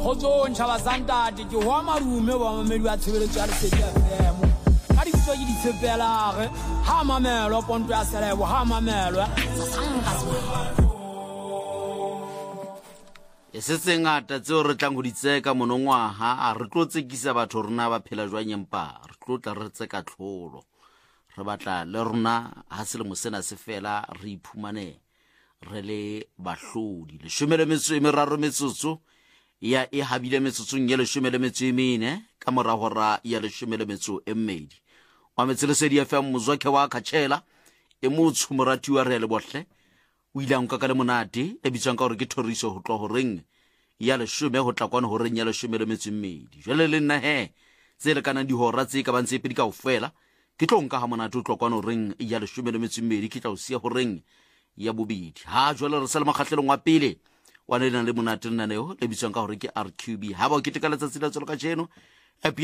Kgotsong Shabazantate ke ho marume ba mamedi wa tshebeletso ya Lesedi FM ka ditso ke ditshepelare ha mamelo ponto ya selebo ha mamelo se ngata tseo re tlang go di tseka monongwaga a re tlo tsekisa batho rona ba phela jwang empa re tlo tla re tseka tlholo re batla le rona ha selemo sena se fela re iphumane re le bahlodi 13 metsotso ya e habile metsotsong ya 14 ka mora hora ya 12 wa Lesedi FM mozwakhe wa Khatshela e motsho morati wa re le bohle o ile nka ka le monate e bitswang ka hore ke Thoriso ho tlo ho reng ya 10 ho tla kwana ho reng ya 12 jwale le nna he tse le kana di hora tse ka bantse pedi ka ofela ke tlo nka ha monate o tlo kwana ho reng ya 12 ke tla o sia ho reng ya bobedi ha jwale re sa le makgahlelong wa pele wa le nang le monate lenaneo le bitswang ka hore ke RQB ha ba o keteka letsatsi la tsolo ka jeno happy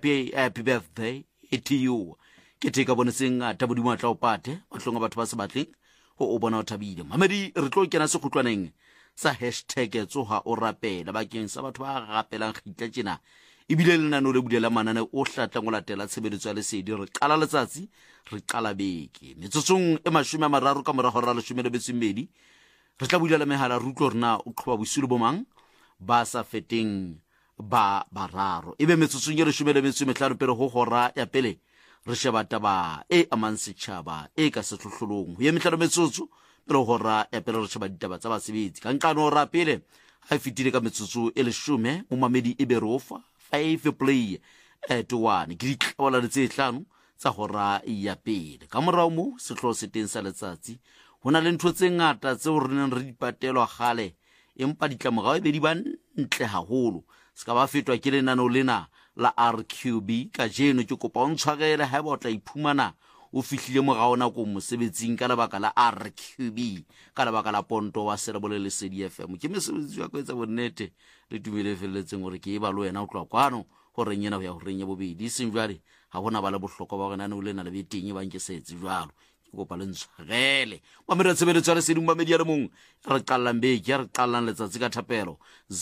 birthday to you ke teka bonetseng ta bodimo tla o pate o tlonga batho ba se batleng ho o bona o thabile mamedi re tlo kena se khutlwaneng sa #tsoha o rapela bakeng sa batho ba rapelang khitla tjena ibile lenaneo le bulela manane o hlatla go latela tshebeletso ya Lesedi re qala letsatsi re qala beke metsotsong e 30 ka mora hora 12 re tla bulela mehala rutlo rena o qhoba bosilo bomang ba sa feteng ba bararo ebe metsotsong ya 15 pele ho hora ya pele re sheba taba e amang setjhaba e ka setlohlolong ho ye mehlano metsotso pele hora ya pele re sheba ditaba tsa basebetsi ka nqano ra pele ha fitile ka metsotso e 10 mo mamedi e be rofa 5 play at 1 ke ditlawala le tse 5 tsa hora ya pele ka morao mo sehlo se teng sa letsatsi hona le ntho tse ngata tseo re neng re dipatelwa gale empa ditlamorao e be di ba ntle haholo ska ba fetwa ke lenaneo lena la RQB ka jeno ke kopa o ntshwarele ha ba o tla iphumana o fihlile morao nako mosebetsing ka lebaka la RQB ka lebaka la ponto wa Selebole Lesedi FM ke mesebetsi wa go etsa bonnete le tumile felletseng gore ke e ba lo wena o tloa kwano go re nyena ho ya go renya bobedi seng jwale ha bona ba le bohlokwa ba rena ne o lena le beteng ba nke setse jwalo ke kopa le ntshwarele wa mera tshebeletso ya Lesedi mo media le mong re qallang beke re qallang letsatsi ka thapelo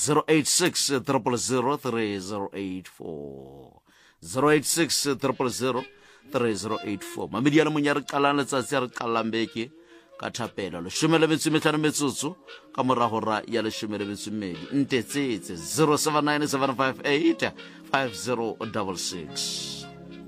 086 000 3084 086 000 3084 mamedi ya le mong ya re qallang letsatsi re qallang beke ka thapelo 15 metsotso ka mora hora ya 12 ntetsetse 079758 5066